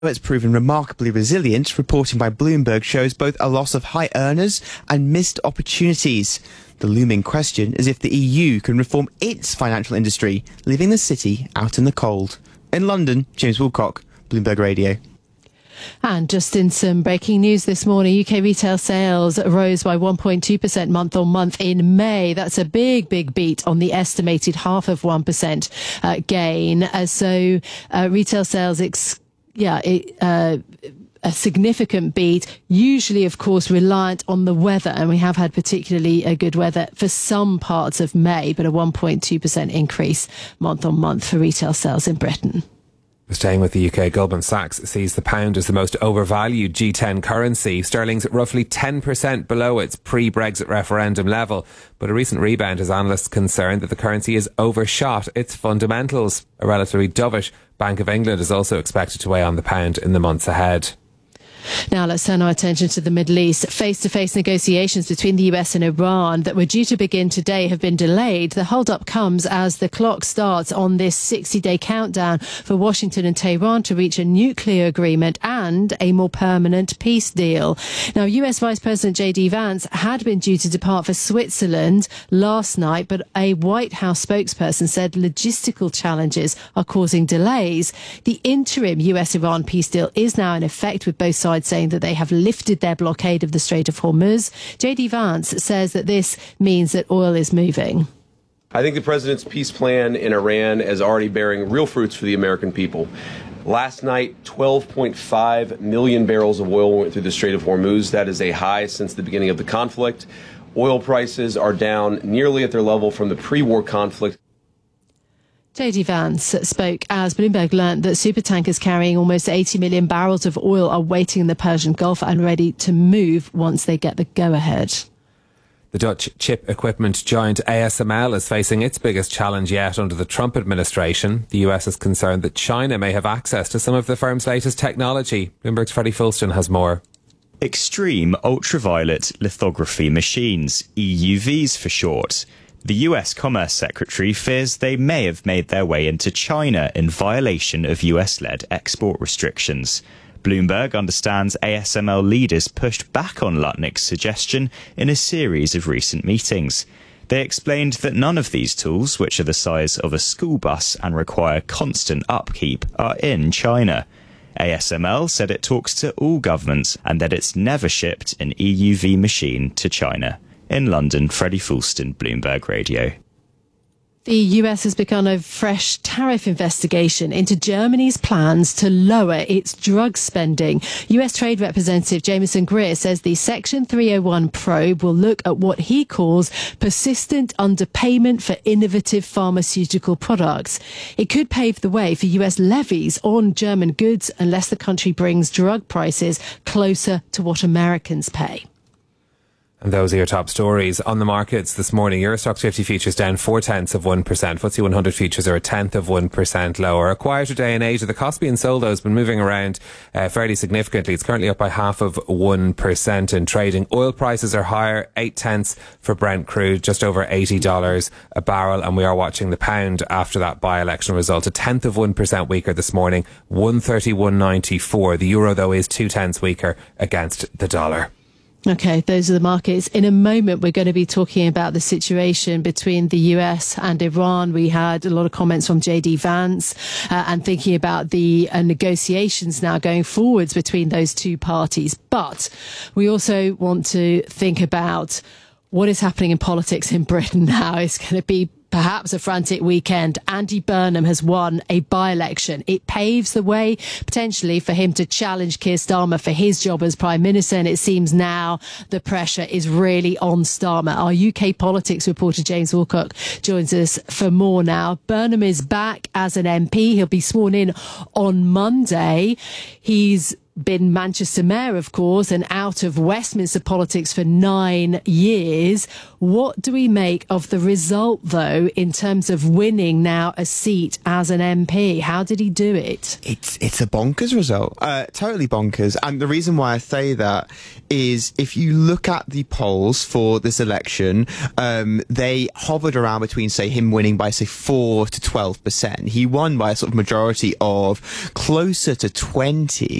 It's proven remarkably resilient. Reporting by Bloomberg shows both a loss of high earners and missed opportunities. The looming question is if the EU can reform its financial industry, leaving the city out in the cold. In London, James Woolcock, Bloomberg Radio. And just in some breaking news this morning, UK retail sales rose by 1.2% month on month in May. That's a big beat on the estimated 0.5% gain. Retail sales, a significant beat, usually, of course, reliant on the weather. And we have had particularly good weather for some parts of May, but a 1.2% increase month on month for retail sales in Britain. Staying with the UK, Goldman Sachs sees the pound as the most overvalued G10 currency. Sterling's roughly 10% below its pre-Brexit referendum level. But a recent rebound has analysts concerned that the currency has overshot its fundamentals. A relatively dovish Bank of England is also expected to weigh on the pound in the months ahead. Now let's turn our attention to the Middle East. Face-to-face negotiations between the US and Iran that were due to begin today have been delayed. The hold-up comes as the clock starts on this 60-day countdown for Washington and Tehran to reach a nuclear agreement and a more permanent peace deal. Now, US Vice President J.D. Vance had been due to depart for Switzerland last night, but a White House spokesperson said logistical challenges are causing delays. The interim US-Iran peace deal is now in effect, with both sides saying that they have lifted their blockade of the Strait of Hormuz. J.D. Vance says that this means that oil is moving. I think the president's peace plan in Iran is already bearing real fruits for the American people. Last night, 12.5 million barrels of oil went through the Strait of Hormuz. That is a high since the beginning of the conflict. Oil prices are down nearly at their level from the pre-war conflict. J.D. Vance spoke as Bloomberg learnt that supertankers carrying almost 80 million barrels of oil are waiting in the Persian Gulf and ready to move once they get the go-ahead. The Dutch chip equipment giant ASML is facing its biggest challenge yet under the Trump administration. The US is concerned that China may have access to some of the firm's latest technology. Bloomberg's Freddie Fulston has more. Extreme ultraviolet lithography machines, EUVs for short. The US Commerce Secretary fears they may have made their way into China in violation of US-led export restrictions. Bloomberg understands ASML leaders pushed back on Lutnick's suggestion in a series of recent meetings. They explained that none of these tools, which are the size of a school bus and require constant upkeep, are in China. ASML said it talks to all governments and that it's never shipped an EUV machine to China. In London, Freddie Fulston, Bloomberg Radio. The US has begun a fresh tariff investigation into Germany's plans to lower its drug spending. US Trade Representative Jameson Greer says the Section 301 probe will look at what he calls persistent underpayment for innovative pharmaceutical products. It could pave the way for US levies on German goods unless the country brings drug prices closer to what Americans pay. And those are your top stories on the markets this morning. Euro Stoxx 50 futures down 0.4%. FTSE 100 futures are 0.1% lower. A quieter day in Asia. The Kospi and Soldo has been moving around fairly significantly. It's currently up by 0.5% in trading. Oil prices are higher, 0.8 for Brent crude, just over $80 a barrel. And we are watching the pound after that by-election result. 0.1% weaker this morning, 131.94. The euro, though, is 0.2 weaker against the dollar. Okay, those are the markets. In a moment, we're going to be talking about the situation between the US and Iran. We had a lot of comments from J.D. Vance and thinking about the negotiations now going forwards between those two parties. But we also want to think about what is happening in politics in Britain now. It's going to be perhaps a frantic weekend. Andy Burnham has won a by-election. It paves the way, potentially, for him to challenge Keir Starmer for his job as Prime Minister. And it seems now the pressure is really on Starmer. Our UK politics reporter, James Woolcock, joins us for more now. Burnham is back as an MP. He'll be sworn in on Monday. He's been Manchester Mayor, of course, and out of Westminster politics for 9 years. What do we make of the result, though, in terms of winning now a seat as an MP? How did he do it? It's a bonkers result. Totally bonkers. And the reason why I say that is if you look at the polls for this election, they hovered around between, say, him winning by, say, 4 to 12%. He won by a sort of majority of closer to 20.